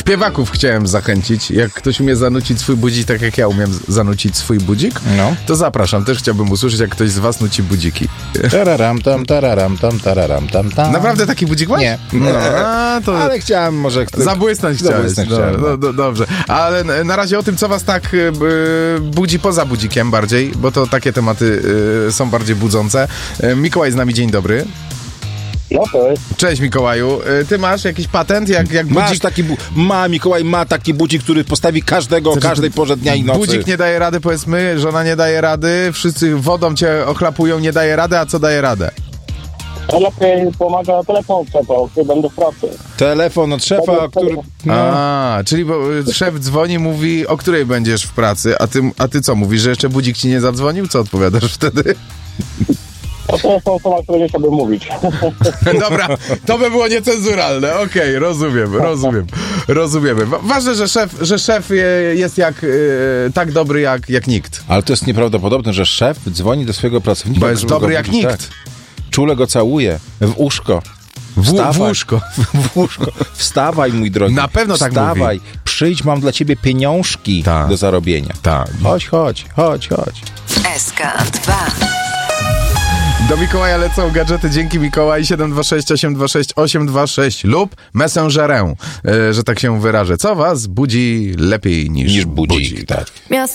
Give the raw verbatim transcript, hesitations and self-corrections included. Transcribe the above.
śpiewaków chciałem zachęcić. Jak ktoś umie zanucić swój budzik, tak jak ja umiem zanucić swój budzik, No. to zapraszam. Też chciałbym usłyszeć, jak ktoś z was nuci budziki. Tararam tam, tararam tam, tararam tam, tam. Naprawdę taki budzik masz? Nie. No, a, to... Ale chciałem może... Zabłysnąć chciałeś. Zabłysnąć No, chciałem, no, no. do, dobrze. Ale n- na razie o tym, co was tak y, y, budzi poza budzikiem bardziej, bo to takie tematy y, są bardziej budzące. Y, Mikołaj z nami, dzień dobry. No to jest. Cześć Mikołaju. Y, ty masz jakiś patent, jak, jak budzik... Masz taki... Bu- ma, Mikołaj ma taki budzik, który postawi każdego o Znaczy, każdej porze dnia i nocy. Budzik nie daje rady, powiedzmy, żona nie daje rady, wszyscy wodą cię ochlapują, nie daje rady, a co daje radę? Lepiej pomaga telefon trzeba, kiedy będę w pracy. Telefon od szefa, który... No. A, czyli bo y, szef dzwoni, mówi, o której będziesz w pracy, a ty, a ty co, mówisz, że jeszcze budzik ci nie zadzwonił? Co odpowiadasz wtedy? To to jest osoba, o której nie chciałbym mówić. Dobra, to by było niecenzuralne. Okej, okay, rozumiem, rozumiem, rozumiemy. Wa- Ważne, że szef, że szef je- jest jak, y, tak dobry jak, jak nikt. Ale to jest nieprawdopodobne, że szef dzwoni do swojego pracownika. Bo jest żeby go dobry jak budzić. nikt. Tak. Czule go całuje. W uszko. W, w Wstawaj. łóżko. W łóżko. Wstawaj, mój drogi. Na pewno tak Wstawaj. Przyjdź, mam dla ciebie pieniążki Tak. do zarobienia. Tak. Chodź, chodź, chodź, chodź. S K dwa. Do Mikołaja lecą gadżety. Dzięki Mikołaj. siedem dwa sześć osiem dwa sześć osiem dwa sześć lub Messengerę, y, że tak się wyrażę. Co was budzi lepiej niż, Niż budzik, tak. Miasto